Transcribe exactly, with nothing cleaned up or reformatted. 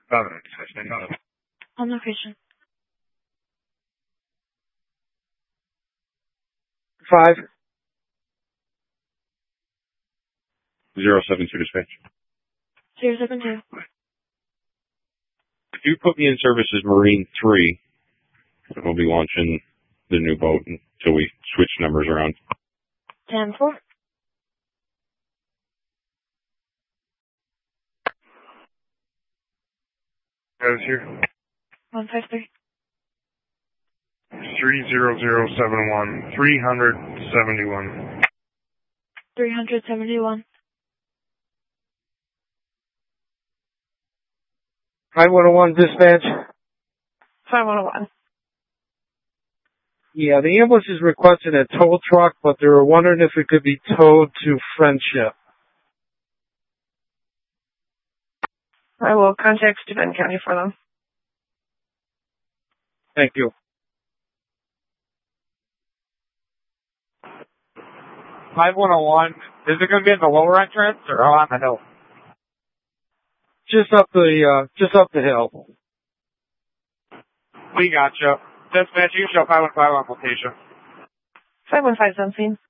On location. Five. Zero seven two dispatch. Zero seven two. If you put me in service as Marine three, we'll be launching the new boat until we switch numbers around. Ten four. Guys here. One five three. Three zero zero seven one. Three hundred seventy one. Three hundred seventy one. five one one dispatch. Five one one. Yeah, the ambulance is requesting a tow truck, but they were wondering if it could be towed to Friendship. I will contact Steuben County for them. Thank you. five one one, is it going to be in the lower entrance or on the hill? Just up the, uh, just up the hill. We gotcha. Dispatch, you show five one five on location. Five one five something.